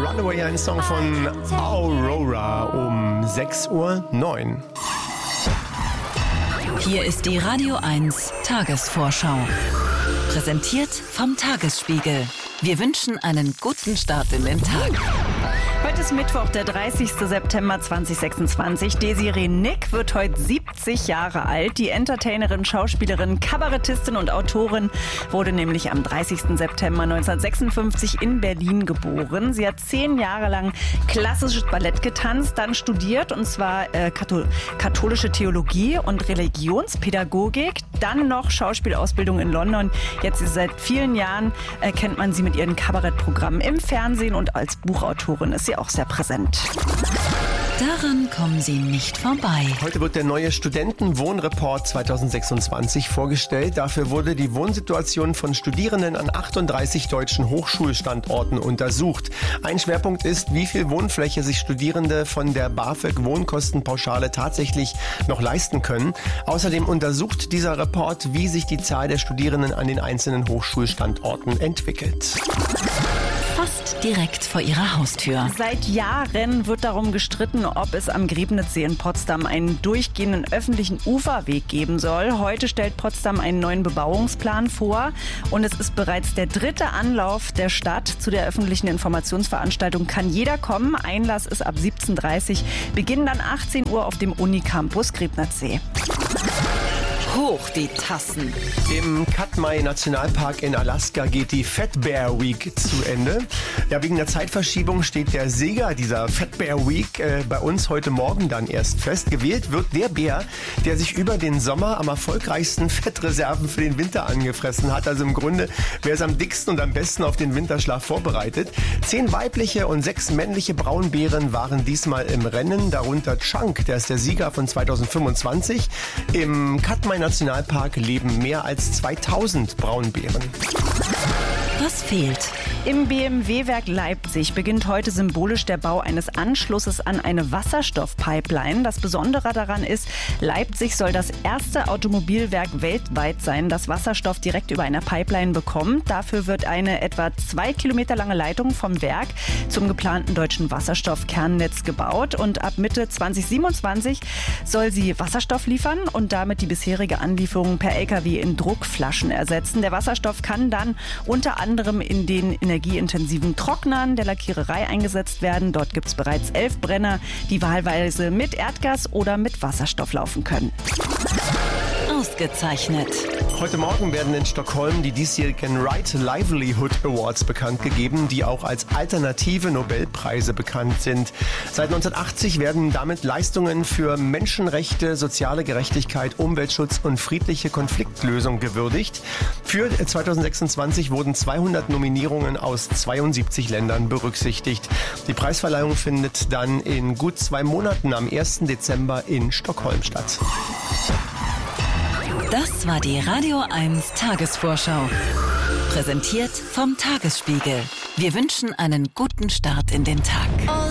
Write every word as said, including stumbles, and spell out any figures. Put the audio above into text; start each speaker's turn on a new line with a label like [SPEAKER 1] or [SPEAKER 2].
[SPEAKER 1] Runaway, ein Song von Aurora um sechs Uhr neun.
[SPEAKER 2] Hier ist die Radio eins Tagesvorschau. Präsentiert vom Tagesspiegel. Wir wünschen einen guten Start in den Tag.
[SPEAKER 3] Heute ist Mittwoch, der dreißigster September zweitausendsechsundzwanzig. Desiree Nick wird heute siebzig Jahre alt. Die Entertainerin, Schauspielerin, Kabarettistin und Autorin wurde nämlich am dreißigsten September neunzehnhundertsechsundfünfzig in Berlin geboren. Sie hat zehn Jahre lang klassisches Ballett getanzt, dann studiert, und zwar äh, Kathol- katholische Theologie und Religionspädagogik, dann noch Schauspielausbildung in London. Jetzt seit vielen Jahren äh, kennt man sie mit ihren Kabarettprogrammen im Fernsehen, und als Buchautorin ist sie auch sehr präsent.
[SPEAKER 2] Daran kommen Sie nicht vorbei.
[SPEAKER 1] Heute wird der neue Studentenwohnreport zweitausendsechsundzwanzig vorgestellt. Dafür wurde die Wohnsituation von Studierenden an achtunddreißig deutschen Hochschulstandorten untersucht. Ein Schwerpunkt ist, wie viel Wohnfläche sich Studierende von der BAföG-Wohnkostenpauschale tatsächlich noch leisten können. Außerdem untersucht dieser Report, wie sich die Zahl der Studierenden an den einzelnen Hochschulstandorten entwickelt.
[SPEAKER 2] Fast direkt vor ihrer Haustür.
[SPEAKER 3] Seit Jahren wird darum gestritten, ob es am Griebnitzsee in Potsdam einen durchgehenden öffentlichen Uferweg geben soll. Heute stellt Potsdam einen neuen Bebauungsplan vor, und es ist bereits der dritte Anlauf der Stadt. Zu der öffentlichen Informationsveranstaltung kann jeder kommen. Einlass ist ab siebzehn Uhr dreißig, Beginn dann achtzehn Uhr auf dem Unicampus Griebnitzsee.
[SPEAKER 2] Hoch die Tassen.
[SPEAKER 1] Im Katmai Nationalpark in Alaska geht die Fat Bear Week zu Ende. Ja, wegen der Zeitverschiebung steht der Sieger dieser Fat Bear Week äh, bei uns heute Morgen dann erst fest. Gewählt wird der Bär, der sich über den Sommer am erfolgreichsten Fettreserven für den Winter angefressen hat. Also im Grunde, wer ist am dicksten und am besten auf den Winterschlaf vorbereitet. Zehn weibliche und sechs männliche Braunbären waren diesmal im Rennen. Darunter Chunk, der ist der Sieger von zweitausendfünfundzwanzig. Im Katmai Nationalpark leben mehr als zweitausend Braunbären.
[SPEAKER 2] Was fehlt?
[SPEAKER 3] Im B M W-Werk Leipzig beginnt heute symbolisch der Bau eines Anschlusses an eine Wasserstoffpipeline. Das Besondere daran ist, Leipzig soll das erste Automobilwerk weltweit sein, das Wasserstoff direkt über einer Pipeline bekommt. Dafür wird eine etwa zwei Kilometer lange Leitung vom Werk zum geplanten deutschen Wasserstoffkernnetz gebaut. Und ab Mitte zweitausendsiebenundzwanzig soll sie Wasserstoff liefern und damit die bisherige Anlieferung per L K W in Druckflaschen ersetzen. Der Wasserstoff kann dann unter anderem in den energieintensiven Trocknern der Lackiererei eingesetzt werden. Dort gibt es bereits elf Brenner, die wahlweise mit Erdgas oder mit Wasserstoff laufen können.
[SPEAKER 2] Ausgezeichnet.
[SPEAKER 1] Heute Morgen werden in Stockholm die diesjährigen Right Livelihood Awards bekannt gegeben, die auch als alternative Nobelpreise bekannt sind. Seit neunzehnhundertachtzig werden damit Leistungen für Menschenrechte, soziale Gerechtigkeit, Umweltschutz und friedliche Konfliktlösung gewürdigt. Für zweitausendsechsundzwanzig wurden zweihundert Nominierungen aus zweiundsiebzig Ländern berücksichtigt. Die Preisverleihung findet dann in gut zwei Monaten am ersten Dezember in Stockholm statt.
[SPEAKER 2] Das war die Radio eins Tagesvorschau. Präsentiert vom Tagesspiegel. Wir wünschen einen guten Start in den Tag.